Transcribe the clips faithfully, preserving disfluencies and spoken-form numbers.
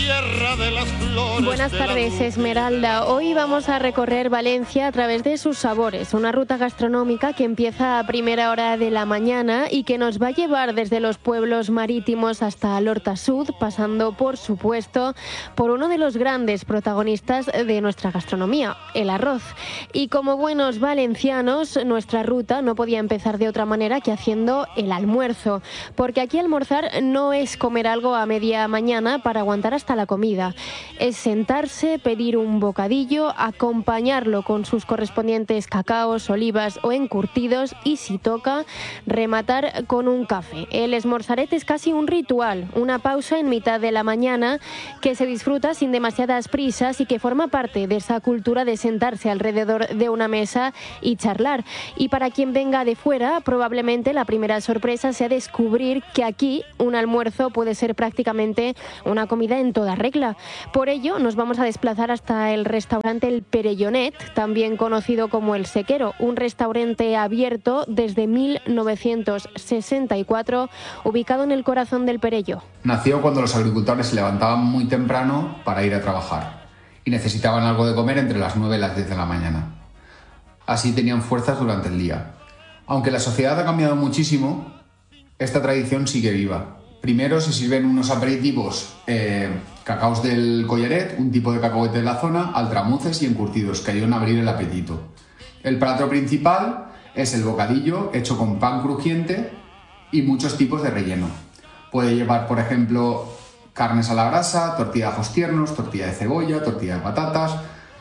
Tierra de las flores. Buenas tardes, Esmeralda. Hoy vamos a recorrer Valencia a través de sus sabores, una ruta gastronómica que empieza a primera hora de la mañana y que nos va a llevar desde los pueblos marítimos hasta l'Horta-Sud, pasando, por supuesto, por uno de los grandes protagonistas de nuestra gastronomía, el arroz. Y como buenos valencianos, nuestra ruta no podía empezar de otra manera que haciendo el almuerzo, porque aquí almorzar no es comer algo a media mañana para aguantar hasta la comida. Es sentarse, pedir un bocadillo, acompañarlo con sus correspondientes cacaos, olivas o encurtidos y, si toca, rematar con un café. El esmorzaret es casi un ritual, una pausa en mitad de la mañana que se disfruta sin demasiadas prisas y que forma parte de esa cultura de sentarse alrededor de una mesa y charlar. Y para quien venga de fuera, probablemente la primera sorpresa sea descubrir que aquí un almuerzo puede ser prácticamente una comida en toda regla. Por ello, nos vamos a desplazar hasta el restaurante El Perellonet, también conocido como El Sequero, un restaurante abierto desde mil novecientos sesenta y cuatro, ubicado en el corazón del Perelló. Nació cuando los agricultores se levantaban muy temprano para ir a trabajar y necesitaban algo de comer entre las nueve y las diez de la mañana. Así tenían fuerzas durante el día. Aunque la sociedad ha cambiado muchísimo, esta tradición sigue viva. Primero se sirven unos aperitivos, eh, cacaos del collaret, un tipo de cacahuete de la zona, altramuces y encurtidos que ayudan a abrir el apetito. El plato principal es el bocadillo hecho con pan crujiente y muchos tipos de relleno. Puede llevar, por ejemplo, carnes a la brasa, tortilla de ajos tiernos, tortilla de cebolla, tortilla de patatas,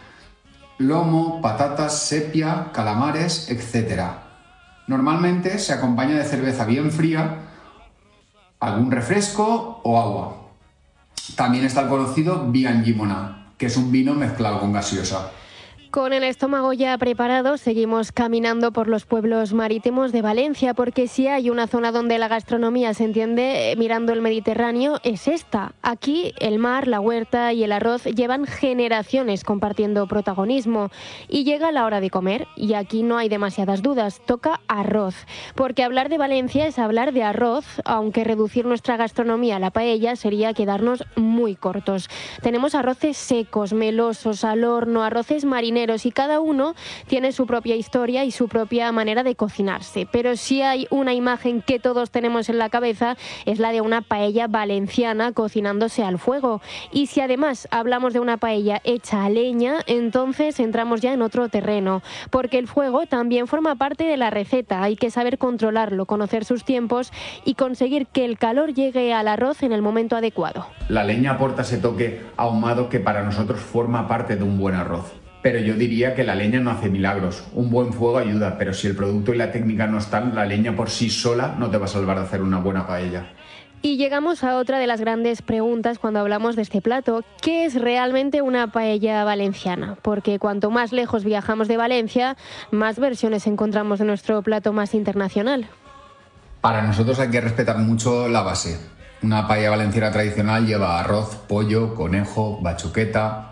lomo, patatas, sepia, calamares, etcétera. Normalmente se acompaña de cerveza bien fría, algún refresco o agua. También está el conocido vi en llimona, que es un vino mezclado con gaseosa. Con el estómago ya preparado, seguimos caminando por los pueblos marítimos de Valencia, porque si hay una zona donde la gastronomía se entiende mirando el Mediterráneo, es esta. Aquí el mar, la huerta y el arroz llevan generaciones compartiendo protagonismo. Y llega la hora de comer, y aquí no hay demasiadas dudas, toca arroz. Porque hablar de Valencia es hablar de arroz, aunque reducir nuestra gastronomía a la paella sería quedarnos muy cortos. Tenemos arroces secos, melosos, al horno, arroces marineros, y cada uno tiene su propia historia y su propia manera de cocinarse. Pero si hay una imagen que todos tenemos en la cabeza, es la de una paella valenciana cocinándose al fuego. Y si además hablamos de una paella hecha a leña, entonces entramos ya en otro terreno, porque el fuego también forma parte de la receta. Hay que saber controlarlo, conocer sus tiempos y conseguir que el calor llegue al arroz en el momento adecuado. La leña aporta ese toque ahumado que para nosotros forma parte de un buen arroz. Pero yo diría que la leña no hace milagros. Un buen fuego ayuda, pero si el producto y la técnica no están, la leña por sí sola no te va a salvar de hacer una buena paella. Y llegamos a otra de las grandes preguntas cuando hablamos de este plato. ¿Qué es realmente una paella valenciana? Porque cuanto más lejos viajamos de Valencia, más versiones encontramos de nuestro plato más internacional. Para nosotros hay que respetar mucho la base. Una paella valenciana tradicional lleva arroz, pollo, conejo, bachoqueta,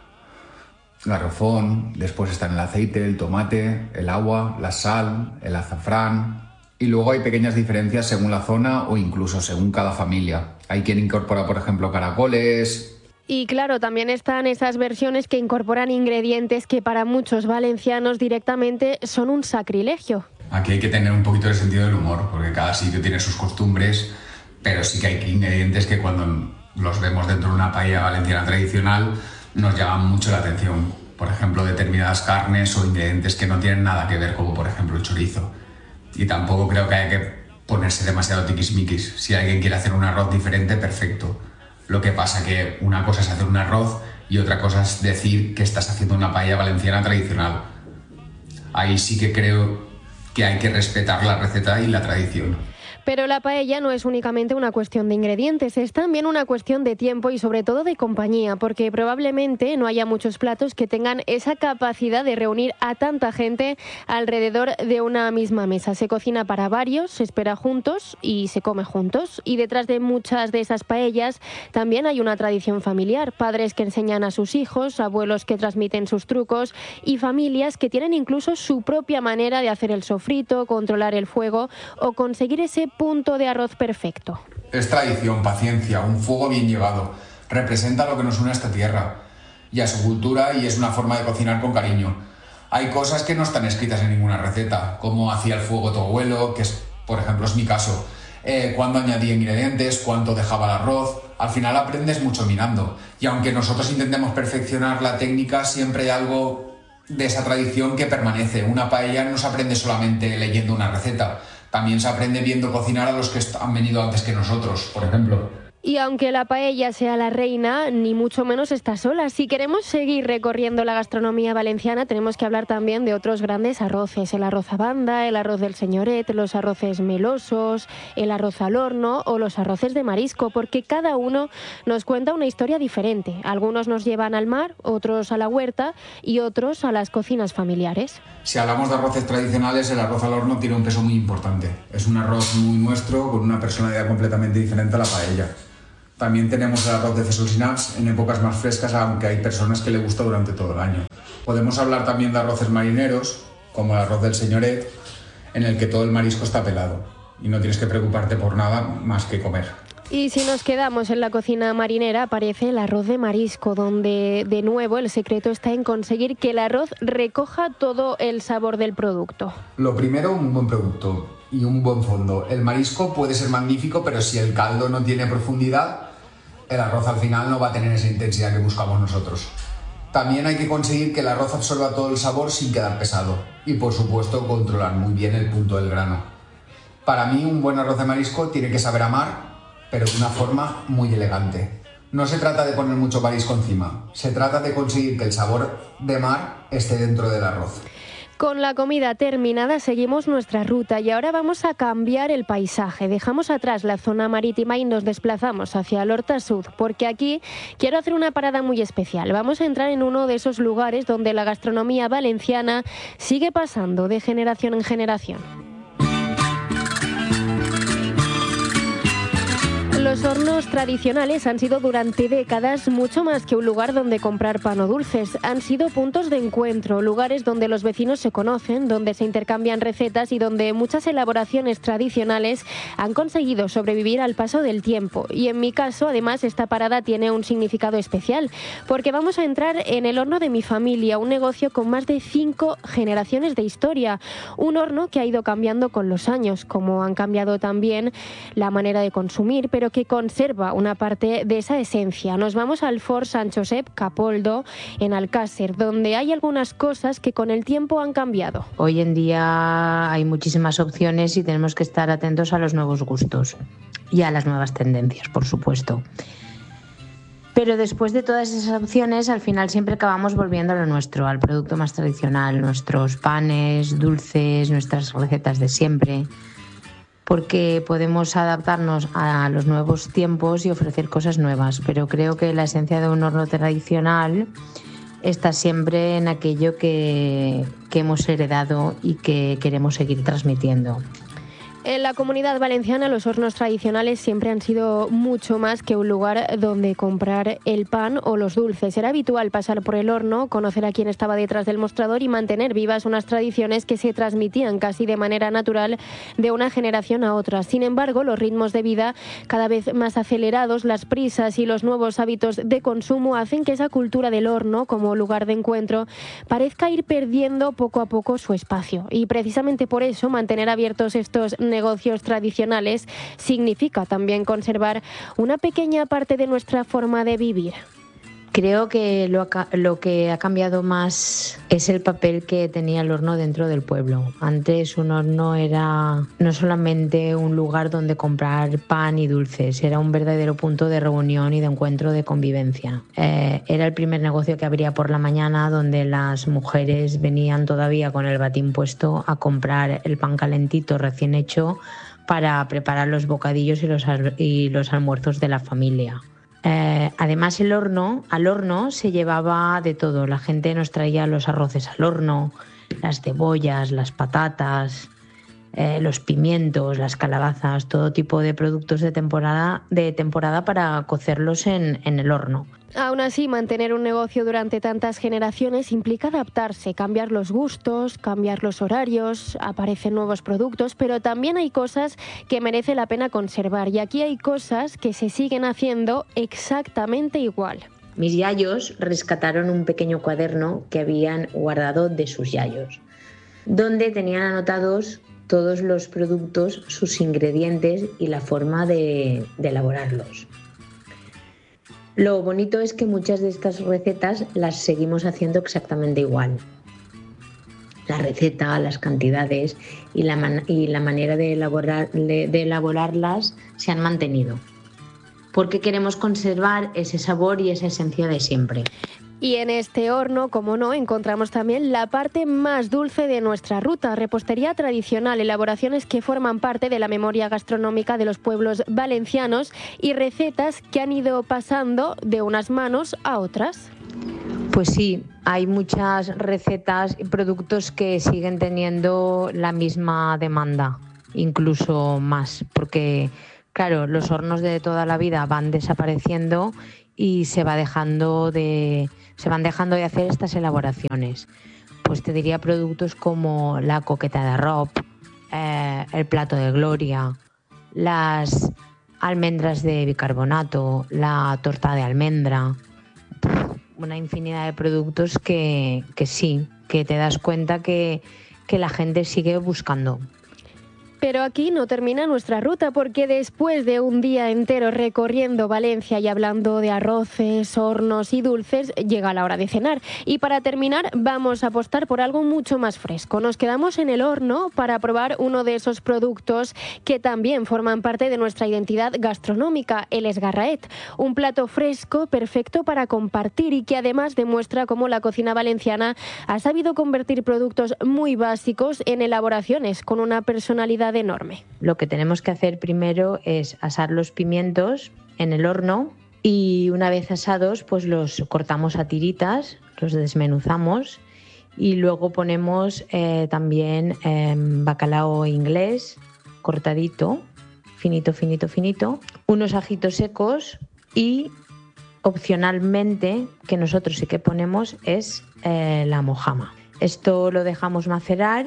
garrofón, después están el aceite, el tomate, el agua, la sal, el azafrán. Y luego hay pequeñas diferencias según la zona o incluso según cada familia. Hay quien incorpora, por ejemplo, caracoles. Y claro, también están esas versiones que incorporan ingredientes que para muchos valencianos directamente son un sacrilegio. Aquí hay que tener un poquito de sentido del humor, porque cada sitio tiene sus costumbres, pero sí que hay ingredientes que cuando los vemos dentro de una paella valenciana tradicional nos llaman mucho la atención. Por ejemplo, determinadas carnes o ingredientes que no tienen nada que ver, como por ejemplo el chorizo. Y tampoco creo que haya que ponerse demasiado tiquismiquis. Si alguien quiere hacer un arroz diferente, perfecto. Lo que pasa que una cosa es hacer un arroz y otra cosa es decir que estás haciendo una paella valenciana tradicional. Ahí sí que creo que hay que respetar la receta y la tradición. Pero la paella no es únicamente una cuestión de ingredientes, es también una cuestión de tiempo y sobre todo de compañía, porque probablemente no haya muchos platos que tengan esa capacidad de reunir a tanta gente alrededor de una misma mesa. Se cocina para varios, se espera juntos y se come juntos. Y detrás de muchas de esas paellas también hay una tradición familiar, padres que enseñan a sus hijos, abuelos que transmiten sus trucos y familias que tienen incluso su propia manera de hacer el sofrito, controlar el fuego o conseguir ese punto de arroz perfecto. Es tradición, paciencia, un fuego bien llevado. Representa lo que nos une a esta tierra y a su cultura, y es una forma de cocinar con cariño. Hay cosas que no están escritas en ninguna receta, como hacía el fuego tu abuelo, que es, por ejemplo, es mi caso. Eh, cuándo añadía ingredientes, cuánto dejaba el arroz. Al final aprendes mucho mirando. Y aunque nosotros intentemos perfeccionar la técnica, siempre hay algo de esa tradición que permanece. Una paella no se aprende solamente leyendo una receta. También se aprende viendo cocinar a los que han venido antes que nosotros, por ejemplo. Y aunque la paella sea la reina, ni mucho menos está sola. Si queremos seguir recorriendo la gastronomía valenciana, tenemos que hablar también de otros grandes arroces. El arroz a banda, el arroz del señoret, los arroces melosos, el arroz al horno o los arroces de marisco, porque cada uno nos cuenta una historia diferente. Algunos nos llevan al mar, otros a la huerta y otros a las cocinas familiares. Si hablamos de arroces tradicionales, el arroz al horno tiene un peso muy importante. Es un arroz muy nuestro, con una personalidad completamente diferente a la paella. También tenemos el arroz de fesols en épocas más frescas, aunque hay personas que le gusta durante todo el año. Podemos hablar también de arroces marineros, como el arroz del señoret, en el que todo el marisco está pelado y no tienes que preocuparte por nada más que comer. Y si nos quedamos en la cocina marinera, aparece el arroz de marisco, donde de nuevo el secreto está en conseguir que el arroz recoja todo el sabor del producto. Lo primero, un buen producto y un buen fondo. El marisco puede ser magnífico, pero si el caldo no tiene profundidad, el arroz al final no va a tener esa intensidad que buscamos nosotros. También hay que conseguir que el arroz absorba todo el sabor sin quedar pesado y, por supuesto, controlar muy bien el punto del grano. Para mí, un buen arroz de marisco tiene que saber a mar, pero de una forma muy elegante. No se trata de poner mucho marisco encima, se trata de conseguir que el sabor de mar esté dentro del arroz. Con la comida terminada seguimos nuestra ruta y ahora vamos a cambiar el paisaje. Dejamos atrás la zona marítima y nos desplazamos hacia el Horta Sud, porque aquí quiero hacer una parada muy especial. Vamos a entrar en uno de esos lugares donde la gastronomía valenciana sigue pasando de generación en generación. Los hornos tradicionales han sido durante décadas mucho más que un lugar donde comprar pan o dulces. Han sido puntos de encuentro, lugares donde los vecinos se conocen, donde se intercambian recetas y donde muchas elaboraciones tradicionales han conseguido sobrevivir al paso del tiempo. Y en mi caso, además, esta parada tiene un significado especial, porque vamos a entrar en el horno de mi familia, un negocio con más de cinco generaciones de historia. Un horno que ha ido cambiando con los años, como han cambiado también la manera de consumir, pero que conserva una parte de esa esencia. Nos vamos al Forn Sant Josep Capoldo, en Alcácer, donde hay algunas cosas que con el tiempo han cambiado. Hoy en día hay muchísimas opciones y tenemos que estar atentos a los nuevos gustos y a las nuevas tendencias, por supuesto. Pero después de todas esas opciones, al final siempre acabamos volviendo a lo nuestro, al producto más tradicional, nuestros panes, dulces, nuestras recetas de siempre, porque podemos adaptarnos a los nuevos tiempos y ofrecer cosas nuevas, pero creo que la esencia de un horno tradicional está siempre en aquello que, que hemos heredado y que queremos seguir transmitiendo. En la Comunidad Valenciana los hornos tradicionales siempre han sido mucho más que un lugar donde comprar el pan o los dulces. Era habitual pasar por el horno, conocer a quién estaba detrás del mostrador y mantener vivas unas tradiciones que se transmitían casi de manera natural de una generación a otra. Sin embargo, los ritmos de vida cada vez más acelerados, las prisas y los nuevos hábitos de consumo hacen que esa cultura del horno como lugar de encuentro parezca ir perdiendo poco a poco su espacio. Y precisamente por eso mantener abiertos estos negocios tradicionales significa también conservar una pequeña parte de nuestra forma de vivir. Creo que lo, lo que ha cambiado más es el papel que tenía el horno dentro del pueblo. Antes un horno era no solamente un lugar donde comprar pan y dulces, era un verdadero punto de reunión y de encuentro, de convivencia. Eh, era el primer negocio que abría por la mañana, donde las mujeres venían todavía con el batín puesto a comprar el pan calentito recién hecho para preparar los bocadillos y los, y los almuerzos de la familia. Eh, además el horno, al horno se llevaba de todo. La gente nos traía los arroces al horno, las cebollas, las patatas, eh, los pimientos, las calabazas, todo tipo de productos de temporada, de temporada para cocerlos en, en el horno. Aún así, mantener un negocio durante tantas generaciones implica adaptarse, cambiar los gustos, cambiar los horarios, aparecen nuevos productos, pero también hay cosas que merece la pena conservar. Y aquí hay cosas que se siguen haciendo exactamente igual. Mis yayos rescataron un pequeño cuaderno que habían guardado de sus yayos, donde tenían anotados todos los productos, sus ingredientes y la forma de, de elaborarlos. Lo bonito es que muchas de estas recetas las seguimos haciendo exactamente igual. La receta, las cantidades y la, man- y la manera de, elaborar, de, de elaborarlas se han mantenido, porque queremos conservar ese sabor y esa esencia de siempre. Y en este horno, como no, encontramos también la parte más dulce de nuestra ruta, repostería tradicional, elaboraciones que forman parte de la memoria gastronómica de los pueblos valencianos y recetas que han ido pasando de unas manos a otras. Pues sí, hay muchas recetas y productos que siguen teniendo la misma demanda, incluso más, porque claro, los hornos de toda la vida van desapareciendo y se va dejando de se van dejando de hacer estas elaboraciones. Pues te diría productos como la coqueta de arroz, eh, el plato de gloria, las almendras de bicarbonato, la torta de almendra, una infinidad de productos que, que sí, que te das cuenta que, que la gente sigue buscando. Pero aquí no termina nuestra ruta, porque después de un día entero recorriendo Valencia y hablando de arroces, hornos y dulces, llega la hora de cenar. Y para terminar vamos a apostar por algo mucho más fresco. Nos quedamos en el horno para probar uno de esos productos que también forman parte de nuestra identidad gastronómica, el esgarraet. Un plato fresco, perfecto para compartir y que además demuestra cómo la cocina valenciana ha sabido convertir productos muy básicos en elaboraciones con una personalidad enorme. Lo que tenemos que hacer primero es asar los pimientos en el horno y una vez asados pues los cortamos a tiritas, los desmenuzamos y luego ponemos eh, también eh, bacalao inglés cortadito, finito, finito, finito, unos ajitos secos y opcionalmente que nosotros sí que ponemos es eh, la mojama. Esto lo dejamos macerar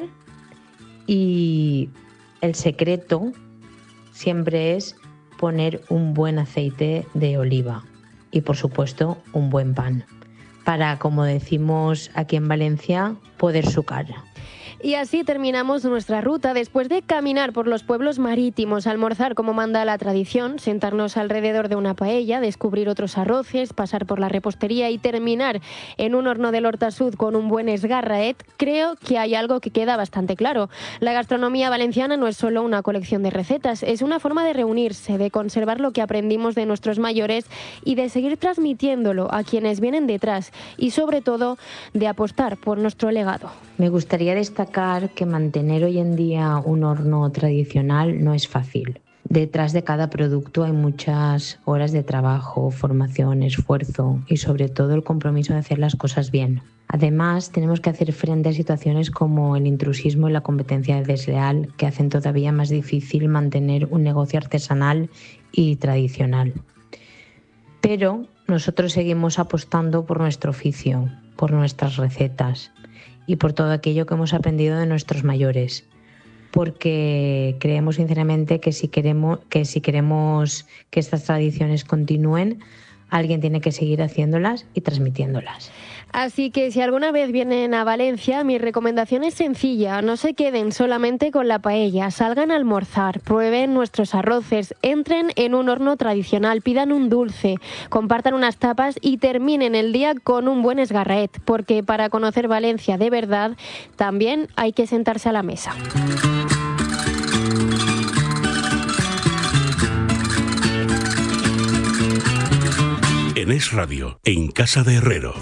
y el secreto siempre es poner un buen aceite de oliva y, por supuesto, un buen pan para, como decimos aquí en Valencia, poder sucar. Y así terminamos nuestra ruta después de caminar por los pueblos marítimos, almorzar como manda la tradición, sentarnos alrededor de una paella, descubrir otros arroces, pasar por la repostería y terminar en un horno del Hortasud con un buen esgarraet. Creo que hay algo que queda bastante claro. La gastronomía valenciana no es solo una colección de recetas, es una forma de reunirse, de conservar lo que aprendimos de nuestros mayores y de seguir transmitiéndolo a quienes vienen detrás y, sobre todo, de apostar por nuestro legado. Me gustaría destacar que mantener hoy en día un horno tradicional no es fácil. Detrás de cada producto hay muchas horas de trabajo, formación, esfuerzo y sobre todo el compromiso de hacer las cosas bien. Además, tenemos que hacer frente a situaciones como el intrusismo y la competencia desleal que hacen todavía más difícil mantener un negocio artesanal y tradicional. Pero nosotros seguimos apostando por nuestro oficio, por nuestras recetas y por todo aquello que hemos aprendido de nuestros mayores, porque creemos sinceramente que si queremos que si queremos que estas tradiciones continúen, alguien tiene que seguir haciéndolas y transmitiéndolas. Así que si alguna vez vienen a Valencia, mi recomendación es sencilla. No se queden solamente con la paella, salgan a almorzar, prueben nuestros arroces, entren en un horno tradicional, pidan un dulce, compartan unas tapas y terminen el día con un buen esgarraet, porque para conocer Valencia de verdad también hay que sentarse a la mesa. En Es Radio, en Casa de Herrero.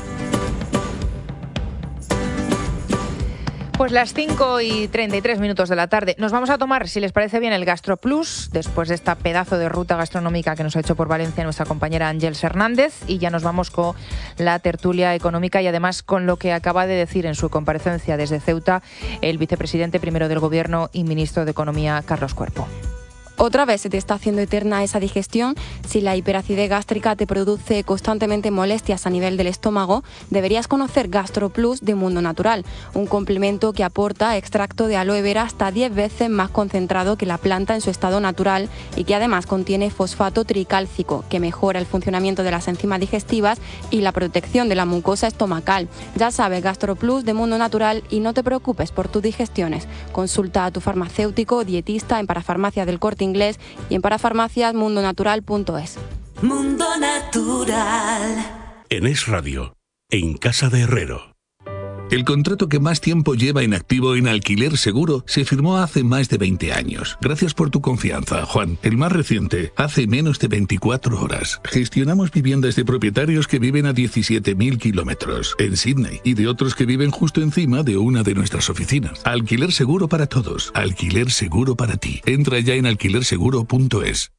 Pues las cinco y treinta y tres minutos de la tarde. Nos vamos a tomar, si les parece bien, el Gastro Plus, después de esta pedazo de ruta gastronómica que nos ha hecho por Valencia nuestra compañera Ángeles Hernández, y ya nos vamos con la tertulia económica y además con lo que acaba de decir en su comparecencia desde Ceuta el vicepresidente primero del Gobierno y ministro de Economía, Carlos Cuerpo. Otra vez se te está haciendo eterna esa digestión. Si la hiperacidez gástrica te produce constantemente molestias a nivel del estómago, deberías conocer GastroPlus de Mundo Natural, un complemento que aporta extracto de aloe vera hasta diez veces más concentrado que la planta en su estado natural y que además contiene fosfato tricálcico, que mejora el funcionamiento de las enzimas digestivas y la protección de la mucosa estomacal. Ya sabes, GastroPlus de Mundo Natural, y no te preocupes por tus digestiones. Consulta a tu farmacéutico o dietista en Parafarmacia del Corte Inglés y en parafarmacias mundo natural punto es. Mundo Natural. En Es Radio, en Casa de Herrero. El contrato que más tiempo lleva en activo en Alquiler Seguro se firmó hace más de veinte años. Gracias por tu confianza, Juan. El más reciente, hace menos de veinticuatro horas. Gestionamos viviendas de propietarios que viven a diecisiete mil kilómetros en Sydney y de otros que viven justo encima de una de nuestras oficinas. Alquiler Seguro para todos. Alquiler Seguro para ti. Entra ya en alquiler seguro punto es.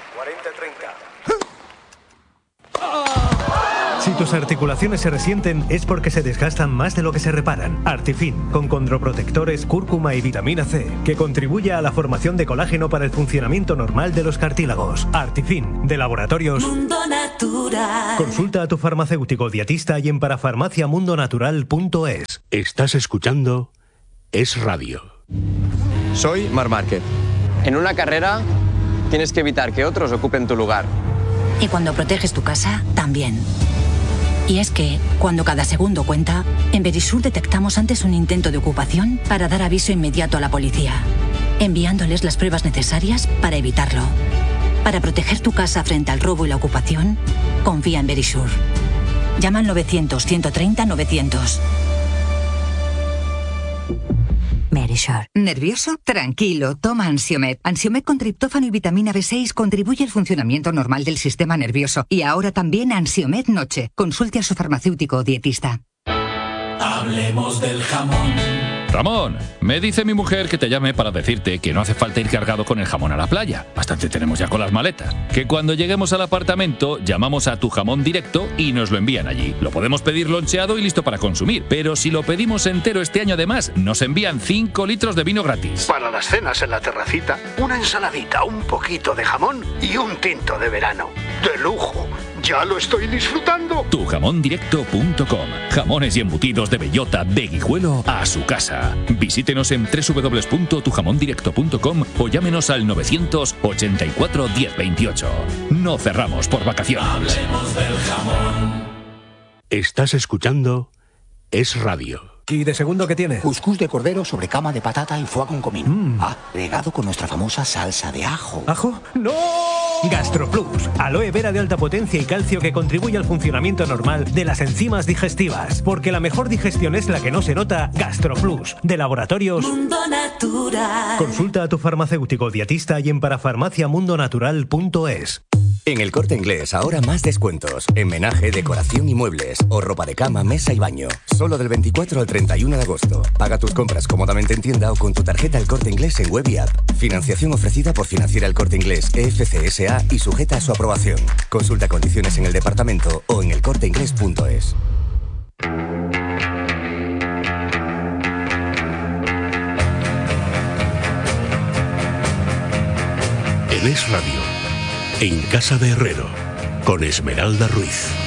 Si tus articulaciones se resienten es porque se desgastan más de lo que se reparan. Artifin, con condroprotectores, cúrcuma y vitamina C, que contribuye a la formación de colágeno para el funcionamiento normal de los cartílagos. Artifin, de Laboratorios Mundo Natural. Consulta a tu farmacéutico dietista y en parafarmacia mundo natural punto es. Estás escuchando Es Radio. Soy Marc Márquez. En una carrera tienes que evitar que otros ocupen tu lugar. Y cuando proteges tu casa, también. Y es que, cuando cada segundo cuenta, en Verisur detectamos antes un intento de ocupación para dar aviso inmediato a la policía, enviándoles las pruebas necesarias para evitarlo. Para proteger tu casa frente al robo y la ocupación, confía en Verisur. Llama al novecientos, ciento treinta, novecientos. Verisur. ¿Nervioso? Tranquilo, toma Ansiomed. Ansiomed con triptófano y vitamina B seis contribuye al funcionamiento normal del sistema nervioso. Y ahora también Ansiomed Noche. Consulte a su farmacéutico o dietista. Hablemos del jamón. Ramón, me dice mi mujer que te llame para decirte que no hace falta ir cargado con el jamón a la playa. Bastante tenemos ya con las maletas. Que cuando lleguemos al apartamento, llamamos a Tu Jamón Directo y nos lo envían allí. Lo podemos pedir loncheado y listo para consumir. Pero si lo pedimos entero este año además, nos envían cinco litros de vino gratis. Para las cenas en la terracita, una ensaladita, un poquito de jamón y un tinto de verano. ¡De lujo! ¡Ya lo estoy disfrutando! tu jamón directo punto com. Jamones y embutidos de bellota, de Guijuelo a su casa. Visítenos en doble u doble u doble u punto tu jamón directo punto com o llámenos al novecientos ochenta y cuatro, diez veintiocho. No cerramos por vacaciones. Hablemos del jamón. Estás escuchando Es Radio. ¿Y de segundo qué tiene? Cuscús de cordero sobre cama de patata y foie con comino. Mm. Ah, regado con nuestra famosa salsa de ajo. ¿Ajo? ¡No! GastroPlus, aloe vera de alta potencia y calcio que contribuye al funcionamiento normal de las enzimas digestivas. Porque la mejor digestión es la que no se nota. GastroPlus, de Laboratorios Mundo Natural. Consulta a tu farmacéutico dietista y en parafarmacia mundo natural punto es. En El Corte Inglés ahora más descuentos. En menaje, decoración y muebles. O ropa de cama, mesa y baño. Solo del veinticuatro al treinta y uno de agosto. Paga tus compras cómodamente en tienda o con tu tarjeta El Corte Inglés en web y app. Financiación ofrecida por Financiera El Corte Inglés E F C S A y sujeta a su aprobación. Consulta condiciones en el departamento o en el corte inglés punto es. En Es Radio, en Casa de Herrero, con Esmeralda Ruiz.